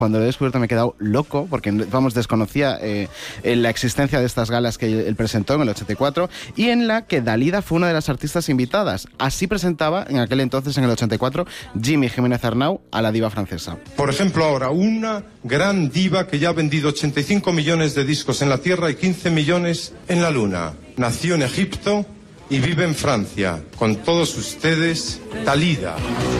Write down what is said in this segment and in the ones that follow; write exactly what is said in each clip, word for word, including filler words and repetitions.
Cuando lo he descubierto me he quedado loco, porque, vamos, desconocía eh, la existencia de estas galas que él presentó en el ochenta y cuatro, y en la que Dalida fue una de las artistas invitadas. Así presentaba, en aquel entonces, en el ochenta y cuatro, Jimmy Jiménez Arnau a la diva francesa. Por ejemplo, ahora, una gran diva que ya ha vendido ochenta y cinco millones de discos en la Tierra y quince millones en la Luna. Nació en Egipto y vive en Francia. Con todos ustedes, Dalida.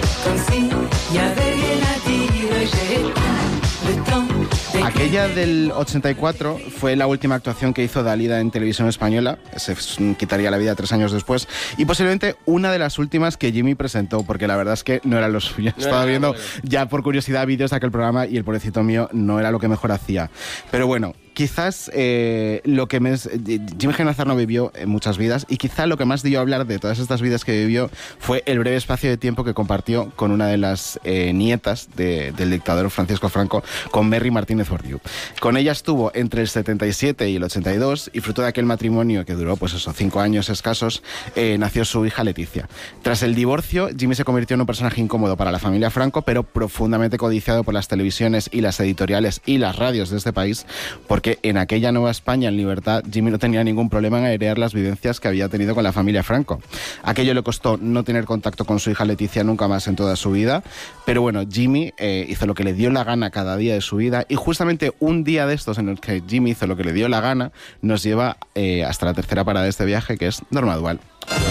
Aquella del ochenta y cuatro fue la última actuación que hizo Dalida en televisión española. Se quitaría la vida tres años después. Y posiblemente una de las últimas que Jimmy presentó, porque la verdad es que no era lo suyo. No Estaba viendo bueno. ya por curiosidad vídeos de aquel programa y el pobrecito mío no era lo que mejor hacía. Pero bueno, quizás eh, lo que me... Jimmy Jiménez Arnau vivió en muchas vidas, y quizá lo que más dio a hablar de todas estas vidas que vivió fue el breve espacio de tiempo que compartió con una de las eh, nietas de, del dictador Francisco Franco, con Mary Martínez Bordiú. Con ella estuvo entre el setenta y siete y el ochenta y dos, y fruto de aquel matrimonio que duró, pues eso, cinco años escasos, eh, nació su hija Leticia. Tras el divorcio, Jimmy se convirtió en un personaje incómodo para la familia Franco, pero profundamente codiciado por las televisiones y las editoriales y las radios de este país, porque en aquella Nueva España en libertad, Jimmy no tenía ningún problema en airear las vivencias que había tenido con la familia Franco. Aquello le costó no tener contacto con su hija Leticia nunca más en toda su vida, pero bueno, Jimmy eh, hizo lo que le dio la gana cada día de su vida, y justamente un día de estos en el que Jimmy hizo lo que le dio la gana nos lleva eh, hasta la tercera parada de este viaje, que es Norma Dual.